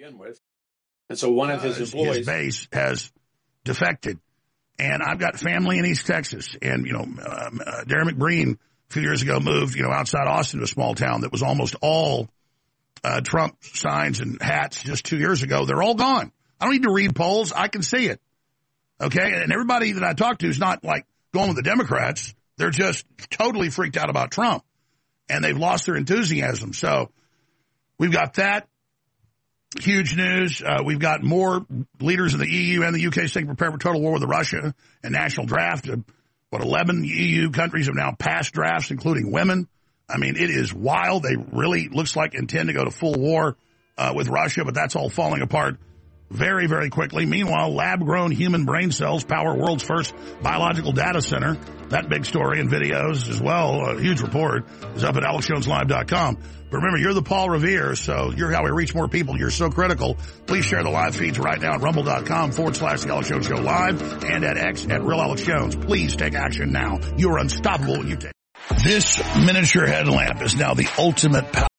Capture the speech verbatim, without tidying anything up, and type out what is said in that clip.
begin with. And so one of his employees, his base has defected. And I've got family in East Texas. And, you know, um, uh, Darren McBreen a few years ago moved, you know, outside Austin to a small town that was almost all uh, Trump signs and hats just two years ago. They're all gone. I don't need to read polls. I can see it. Okay? And everybody that I talk to is not, like, going with the Democrats. They're just totally freaked out about Trump. And they've lost their enthusiasm. So we've got that. Huge news. Uh, we've got more leaders in the E U and the U K saying prepare for total war with Russia and national draft. Uh, what, eleven E U countries have now passed drafts, including women. I mean, it is wild. They really, looks like, intend to go to full war uh, with Russia, but that's all falling apart very, very quickly. Meanwhile, lab-grown human brain cells power world's first biological data center. That big story and videos as well, a huge report, is up at alex jones live dot com. But remember, you're the Paul Revere, so you're how we reach more people. You're so critical. Please share the live feeds right now at rumble.com forward slash the Alex Jones Show live and at X at Real Alex Jones. Please take action now. You are unstoppable when you take. This miniature headlamp is now the ultimate power.